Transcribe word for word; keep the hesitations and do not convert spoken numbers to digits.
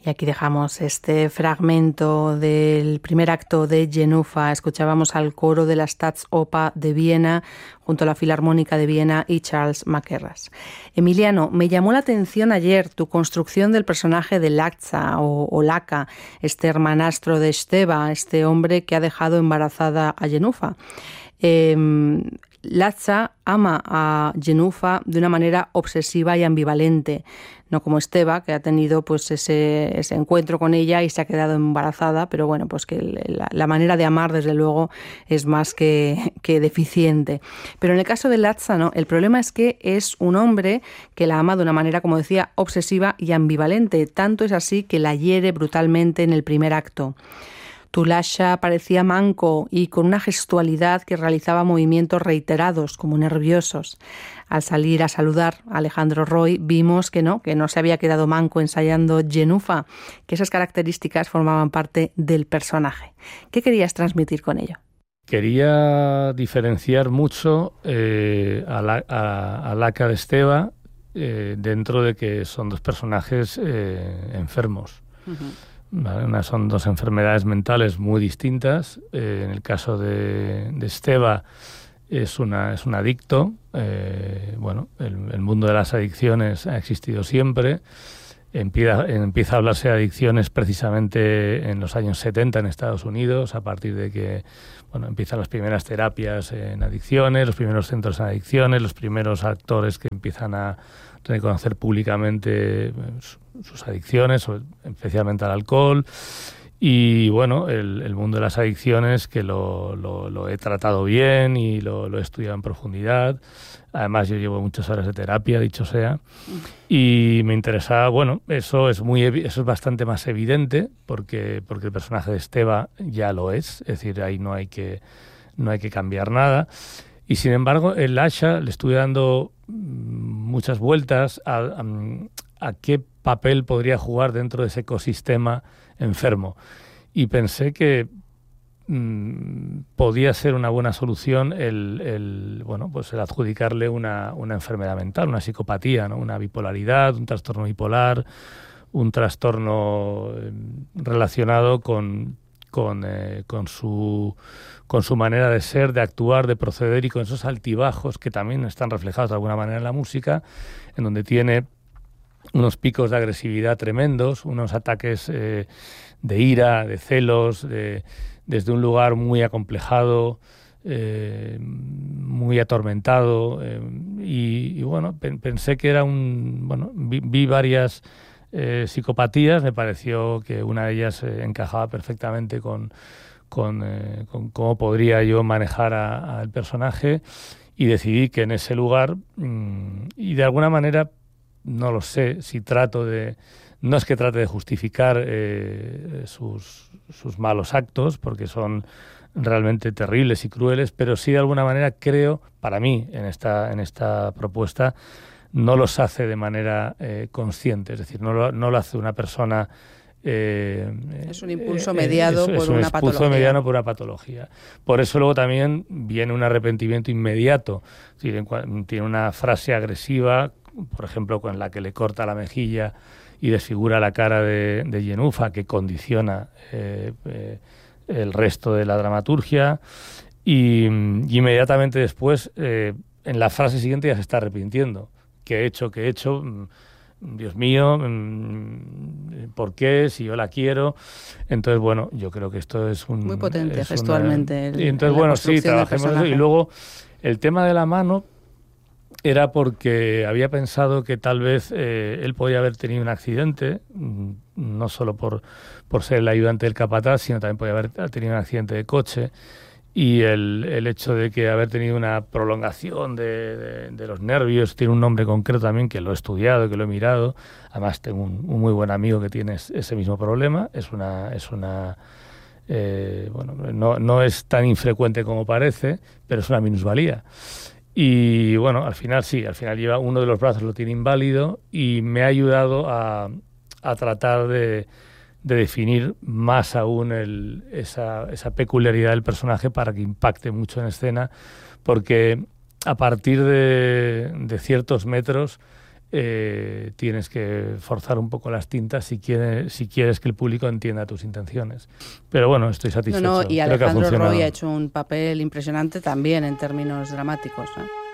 Y aquí dejamos este fragmento del primer acto de Genufa. Escuchábamos al coro de la Staatsoper de Viena junto a la Filarmónica de Viena y Charles Mackerras. Emiliano, me llamó la atención ayer tu construcción del personaje de László o, o Laka, este hermanastro de Steva, este hombre que ha dejado embarazada a Genufa. Eh, László ama a Genufa de una manera obsesiva y ambivalente, no como Steva, que ha tenido pues ese, ese encuentro con ella y se ha quedado embarazada, pero bueno, pues que la, la manera de amar, desde luego, es más que, que deficiente. Pero en el caso de László, no, el problema es que es un hombre que la ama de una manera, como decía, obsesiva y ambivalente. Tanto es así que la hiere brutalmente en el primer acto. Tulasha parecía manco y con una gestualidad que realizaba movimientos reiterados, como nerviosos. Al salir a saludar a Alejandro Roy, vimos que no, que no se había quedado manco ensayando Genufa, que esas características formaban parte del personaje. ¿Qué querías transmitir con ello? Quería diferenciar mucho eh, a, la, a, a Laka de Steva eh, dentro de que son dos personajes eh, enfermos. Uh-huh. Vale, una, son dos enfermedades mentales muy distintas. Eh, en el caso de, de Steva es, una, es un adicto. Eh, bueno, el, el mundo de las adicciones ha existido siempre. Empieza, empieza a hablarse de adicciones precisamente en los años setenta en Estados Unidos, a partir de que bueno, empiezan las primeras terapias en adicciones, los primeros centros en adicciones, los primeros actores que empiezan a reconocer públicamente sus adicciones, especialmente al alcohol. Y bueno, el, el mundo de las adicciones, que lo, lo, lo he tratado bien y lo, lo he estudiado en profundidad. Además, yo llevo muchas horas de terapia, dicho sea. Y me interesaba, bueno, eso es muy eso es bastante más evidente, porque, porque el personaje de Steva ya lo es. Es decir, ahí no hay que, no hay que cambiar nada. Y sin embargo, el László le estuve dando muchas vueltas a, a, a qué papel podría jugar dentro de ese ecosistema enfermo. Y pensé que mmm, podía ser una buena solución el, el, bueno, pues el adjudicarle una, una enfermedad mental, una psicopatía, ¿no? Una bipolaridad, un trastorno bipolar, un trastorno eh, relacionado con, con, eh, con su... con su manera de ser, de actuar, de proceder y con esos altibajos que también están reflejados de alguna manera en la música, en donde tiene unos picos de agresividad tremendos, unos ataques eh, de ira, de celos, de, desde un lugar muy acomplejado, eh, muy atormentado. Eh, y, y bueno, pe- pensé que era un... Bueno, vi, vi varias eh, psicopatías, me pareció que una de ellas eh, encajaba perfectamente con... Con, eh, con cómo podría yo manejar al personaje, y decidí que en ese lugar, mmm, y de alguna manera, no lo sé, si trato de... No es que trate de justificar eh, sus, sus malos actos, porque son realmente terribles y crueles, pero sí de alguna manera creo, para mí, en esta, en esta propuesta, no los hace de manera eh, consciente, es decir, no lo, no lo hace una persona... Eh, es un impulso mediado eh, es, por es un una impulso patología. mediano por una patología. Por eso luego también viene un arrepentimiento inmediato. Es decir, tiene una frase agresiva, por ejemplo, con la que le corta la mejilla y desfigura la cara de, de Genufa, que condiciona eh, eh, el resto de la dramaturgia. Y, y inmediatamente después, eh, en la frase siguiente ya se está arrepintiendo. ¿Qué he hecho? ¿Qué he hecho? Dios mío, ¿por qué? Si yo la quiero. Entonces, bueno, yo creo que esto es un... Muy potente es gestualmente. Una... Y entonces, bueno, sí, trabajemos eso. Y luego, el tema de la mano era porque había pensado que tal vez eh, él podía haber tenido un accidente, no solo por, por ser el ayudante del capataz, sino también podía haber tenido un accidente de coche. Y el, el hecho de que haber tenido una prolongación de, de, de los nervios, tiene un nombre concreto también, que lo he estudiado, que lo he mirado. Además tengo un, un muy buen amigo que tiene ese mismo problema. Es una... Es una eh, bueno, no, no es tan infrecuente como parece, pero es una minusvalía. Y bueno, al final sí, al final lleva uno de los brazos, lo tiene inválido, y me ha ayudado a, a tratar de... de definir más aún el, esa, esa peculiaridad del personaje para que impacte mucho en escena, porque a partir de, de ciertos metros eh, tienes que forzar un poco las tintas si quieres, si quieres que el público entienda tus intenciones. Pero bueno, estoy satisfecho. No, no, y Creo que ha Alejandro funcionado. Roy ha hecho un papel impresionante también en términos dramáticos, ¿eh?